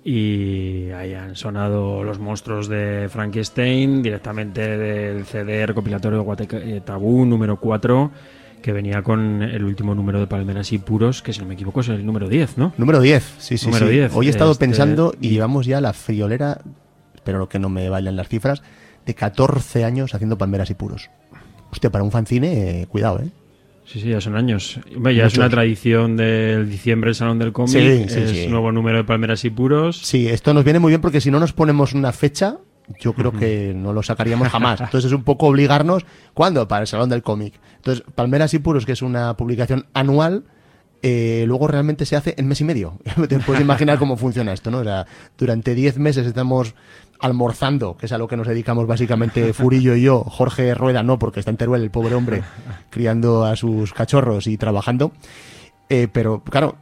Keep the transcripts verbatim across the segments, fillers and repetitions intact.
y ahí han sonado Los monstruos de Frankenstein, directamente del C D recopilatorio de Guate Tabú número cuatro, que venía con el último número de Palmeras y Puros, que si no me equivoco es el número diez, ¿no? Número diez, sí, sí, número sí. diez. Hoy he estado este... pensando y llevamos ya la friolera, espero que no me bailen las cifras, de catorce años haciendo Palmeras y Puros. Hostia, para un fanzine, eh, cuidado, ¿eh? Sí, sí, ya son años. Hombre, ya Muchos. es una tradición del diciembre, el Salón del Cómic, Sí, sí, es sí. nuevo número de Palmeras y Puros. Sí, esto nos viene muy bien porque si no nos ponemos una fecha, yo creo uh-huh. que no lo sacaríamos jamás. Entonces es un poco obligarnos, ¿cuándo? Para el Salón del Cómic. Entonces, Palmeras y Puros, que es una publicación anual, eh, luego realmente se hace en mes y medio. Te puedes imaginar cómo funciona esto, ¿no? O sea, durante diez meses estamos almorzando, que es a lo que nos dedicamos básicamente Furillo y yo. Jorge Rueda no, porque está en Teruel, el pobre hombre, criando a sus cachorros y trabajando. Eh, pero, claro,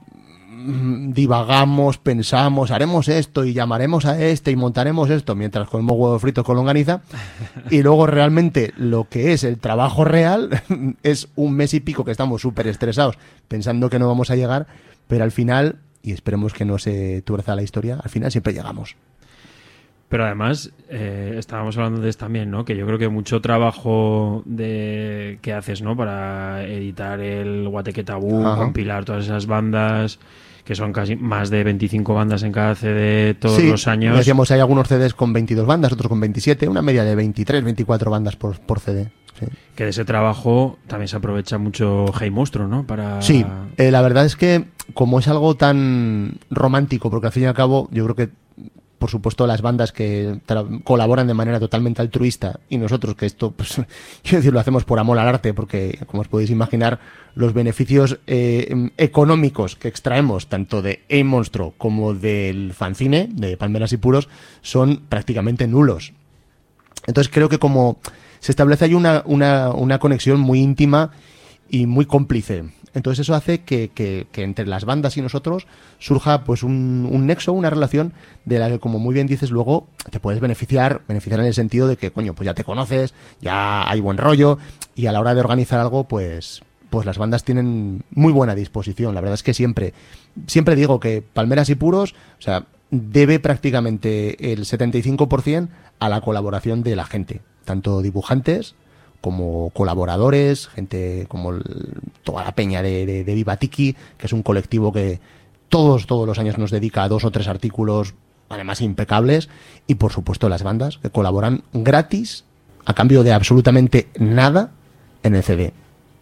divagamos, pensamos, haremos esto y llamaremos a este y montaremos esto mientras comemos huevos fritos con longaniza, y luego realmente lo que es el trabajo real es un mes y pico que estamos súper estresados pensando que no vamos a llegar, pero al final, y esperemos que no se tuerza la historia, al final siempre llegamos. Pero además, eh, estábamos hablando de esto también, ¿no? Que yo creo que mucho trabajo de que haces, ¿no? Para editar el Guateque Tabú, Ajá. compilar todas esas bandas, que son casi más de veinticinco bandas en cada C D todos sí, los años. Decíamos, hay algunos C Ds con veintidós bandas, otros con veintisiete, una media de veintitrés, veinticuatro bandas por, por C D. Sí. Que de ese trabajo también se aprovecha mucho Hey Monstruo, ¿no? Para... Sí, eh, la verdad es que como es algo tan romántico, porque al fin y al cabo yo creo que por supuesto las bandas que tra- colaboran de manera totalmente altruista, y nosotros que esto, pues, quiero decir, lo hacemos por amor al arte, porque como os podéis imaginar, los beneficios eh, económicos que extraemos tanto de Hey Monstruo como del fanzine, de Palmeras y Puros, son prácticamente nulos. Entonces creo que como se establece ahí una, una, una conexión muy íntima y muy cómplice. Entonces eso hace que, que, que entre las bandas y nosotros surja pues un, un nexo, una relación de la que, como muy bien dices, luego te puedes beneficiar, beneficiar en el sentido de que, coño, pues ya te conoces, ya hay buen rollo, y a la hora de organizar algo, pues, pues las bandas tienen muy buena disposición. La verdad es que siempre, siempre digo que Palmeras y Puros, o sea, debe prácticamente el setenta y cinco por ciento a la colaboración de la gente, tanto dibujantes como colaboradores, gente como el, toda la peña de, de, de Viva Tiki, que es un colectivo que todos, todos los años nos dedica a dos o tres artículos, además impecables, y por supuesto las bandas que colaboran gratis, a cambio de absolutamente nada, en el C D.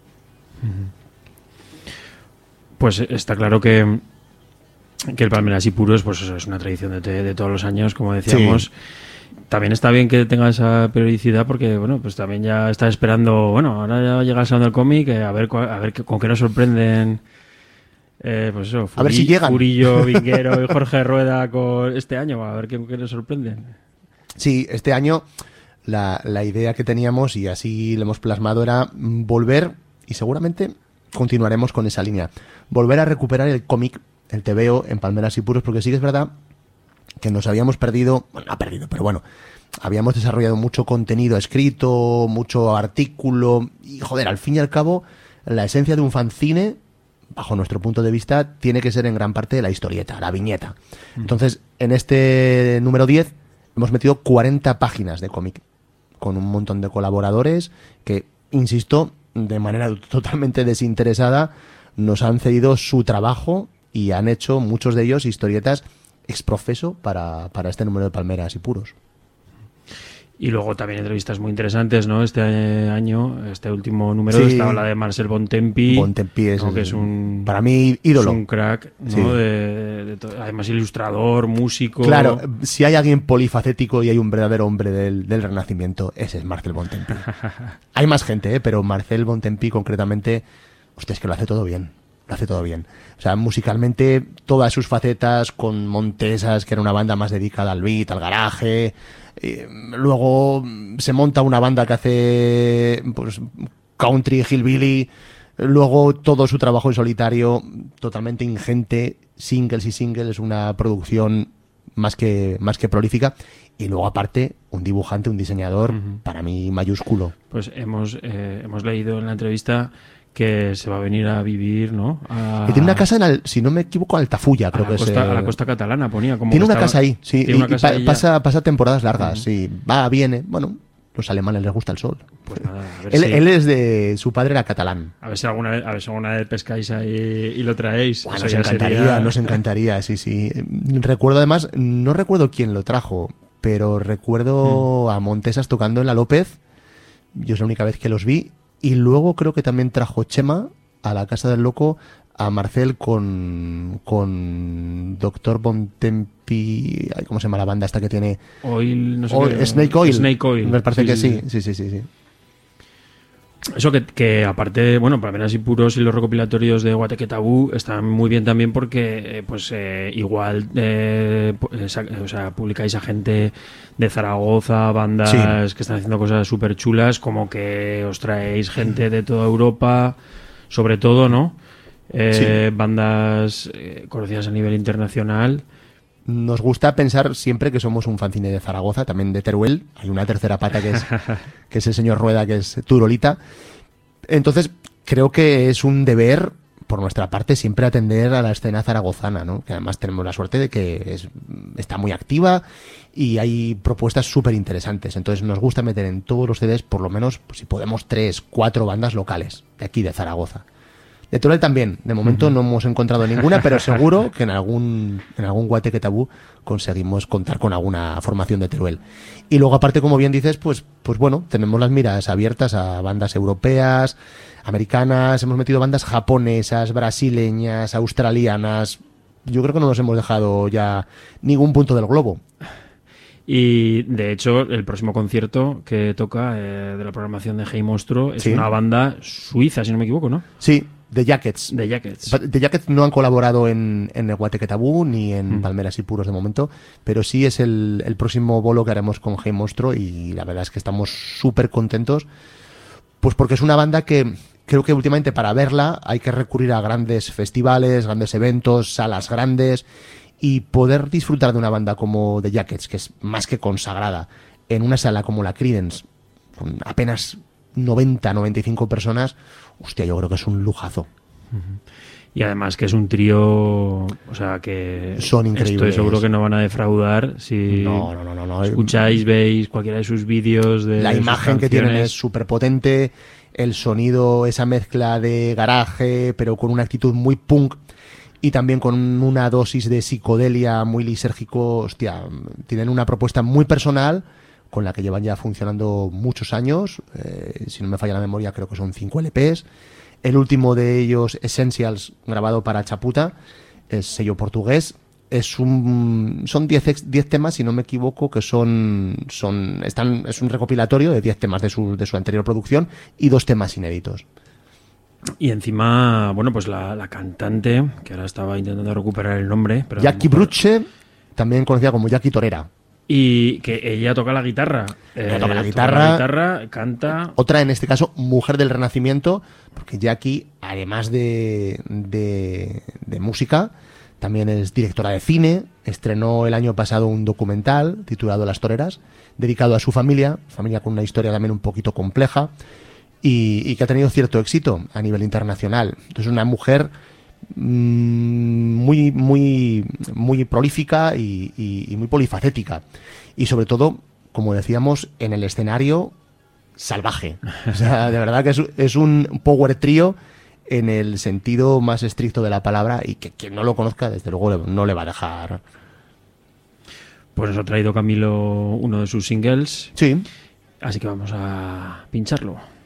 Pues está claro que, que el Palmeras y Puros, pues eso es una tradición de, de todos los años, como decíamos. Sí. También está bien que tenga esa periodicidad porque, bueno, pues también ya está esperando, bueno, ahora ya llega el Salón del Cómic, eh, a ver a ver con qué nos sorprenden, eh, pues eso, Furi, a ver si llegan. Furillo, Vinguero y Jorge Rueda con este año, a ver qué, qué nos sorprenden. Sí, este año la, la idea que teníamos, y así lo hemos plasmado, era volver, y seguramente continuaremos con esa línea, volver a recuperar el cómic, el tebeo en Palmeras y Puros, porque sí que es verdad que nos habíamos perdido, bueno, no ha perdido, pero bueno, habíamos desarrollado mucho contenido escrito, mucho artículo, y joder, al fin y al cabo, la esencia de un fanzine, bajo nuestro punto de vista, tiene que ser en gran parte la historieta, la viñeta. Entonces, en este número diez hemos metido cuarenta páginas de cómic, con un montón de colaboradores que, insisto, de manera totalmente desinteresada, nos han cedido su trabajo y han hecho, muchos de ellos, historietas exprofeso para, para este número de Palmeras y Puros. Y luego también entrevistas muy interesantes, ¿no? Este año, este último número, sí. estaba la de Marcel Bontempi. Bontempi es, ¿no? Que es un, para mí, ídolo. Es un crack, ¿no? Sí. De, de to- además ilustrador, músico. Claro, si hay alguien polifacético y hay un verdadero hombre del, del Renacimiento, ese es Marcel Bontempi. Hay más gente, ¿eh? Pero Marcel Bontempi concretamente, hostia, es que lo hace todo bien. Lo hace todo bien. O sea, musicalmente, todas sus facetas, con Montesas, que era una banda más dedicada al beat, al garaje. Eh, luego se monta una banda que hace pues country, hillbilly. Luego todo su trabajo en solitario, totalmente ingente, singles y singles, una producción más que, más que prolífica. Y luego aparte, un dibujante, un diseñador, uh-huh. para mí mayúsculo. Pues hemos, eh, hemos leído en la entrevista que se va a venir a vivir, ¿no? A... Que tiene una casa, en Al, si no me equivoco, Altafulla, creo a que la costa, es. Eh... A la costa catalana ponía. Como tiene una estaba... casa ahí, sí. Tiene una y, casa y pa ahí pasa, pasa temporadas largas, uh-huh. sí. Va, viene. Bueno, los alemanes les gusta el sol. Pues nada, a ver él, si... él es de... Su padre era catalán. A ver si alguna vez, a ver si alguna vez pescáis ahí y lo traéis. Bueno, Eso nos ya encantaría, sería... nos encantaría, sí, sí. Recuerdo además, no recuerdo quién lo trajo, pero recuerdo mm. a Montesas tocando en la López. Yo es la única vez que los vi. Y luego creo que también trajo Chema a la Casa del Loco a Marcel con, con Doctor Bontempi. ¿Cómo se llama la banda esta que tiene? Oil, no sé Oil, qué, Snake Oil. Snake Oil. Me parece sí, que sí, sí. Sí, sí, sí, sí. Eso que, que aparte, bueno, para ver así puros y los recopilatorios de Guateque Tabú están muy bien también porque, pues, eh, igual, eh, o sea, publicáis a gente de Zaragoza, bandas sí. que están haciendo cosas súper chulas, como que os traéis gente de toda Europa, sobre todo, ¿no? Eh, sí. Bandas eh, conocidas a nivel internacional. Nos gusta pensar siempre que somos un fanzine de Zaragoza, también de Teruel. Hay una tercera pata que es, que es el señor Rueda, que es Turolita. Entonces, creo que es un deber, por nuestra parte, siempre atender a la escena zaragozana, ¿no? Que además tenemos la suerte de que es, está muy activa y hay propuestas súper interesantes. Entonces, nos gusta meter en todos los C Ds, por lo menos, pues, si podemos, tres, cuatro bandas locales de aquí, de Zaragoza. De Teruel también, de momento uh-huh. no hemos encontrado ninguna, pero seguro que en algún en algún Guateque Tabú conseguimos contar con alguna formación de Teruel. Y luego aparte, como bien dices, pues pues bueno, tenemos las miras abiertas a bandas europeas, americanas, hemos metido bandas japonesas, brasileñas, australianas. Yo creo que no nos hemos dejado ya ningún punto del globo. Y de hecho, el próximo concierto que toca eh, de la programación de Hey Monstruo es ¿sí? una banda suiza, si no me equivoco, ¿no? Sí, The Jackets. The Jackets. The Jackets no han colaborado en, en el Guateque Tabú ni en mm. Palmeras y Puros de momento, pero sí es el, el próximo bolo que haremos con Hey Monstruo y la verdad es que estamos súper contentos, pues porque es una banda que creo que últimamente para verla hay que recurrir a grandes festivales, grandes eventos, salas grandes. Y poder disfrutar de una banda como The Jackets, que es más que consagrada, en una sala como la Creedence, con apenas noventa, noventa y cinco personas, hostia, yo creo que es un lujazo. Uh-huh. Y además que es un trío, o sea, que son increíbles. Estoy seguro que no van a defraudar si no, no, no, no, no. escucháis, veis cualquiera de sus vídeos. De la imagen que tienen es súper potente, el sonido, esa mezcla de garaje, pero con una actitud muy punk. Y también con una dosis de psicodelia muy lisérgico, hostia, tienen una propuesta muy personal con la que llevan ya funcionando muchos años, eh, si no me falla la memoria creo que son cinco L Ps, el último de ellos, Essentials, grabado para Chaputa, es sello portugués, es un son diez temas, si no me equivoco, que son, son están es un recopilatorio de diez temas de su, de su anterior producción y dos temas inéditos. Y encima, bueno, pues la, la cantante, que ahora estaba intentando recuperar el nombre. Pero Jackie Bruche, también conocida como Jackie Torera. Y que ella toca la guitarra. Ella toca eh, la guitarra. Toca la guitarra, canta. Otra, en este caso, mujer del Renacimiento, porque Jackie, además de, de, de música, también es directora de cine. Estrenó el año pasado un documental titulado Las Toreras, dedicado a su familia, familia con una historia también un poquito compleja. Y, y que ha tenido cierto éxito a nivel internacional. Entonces, una mujer mmm, muy, muy, muy prolífica y, y, y muy polifacética. Y sobre todo, como decíamos, en el escenario salvaje. O sea, de verdad que es, es un power trío en el sentido más estricto de la palabra y que quien no lo conozca, desde luego, no le va a dejar. Pues nos ha traído Camilo uno de sus singles. Sí. Así que vamos a pincharlo.